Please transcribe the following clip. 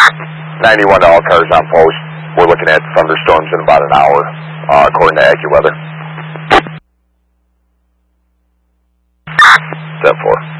91 to all cars on post. We're looking at thunderstorms in about an hour, according to AccuWeather. 10-4.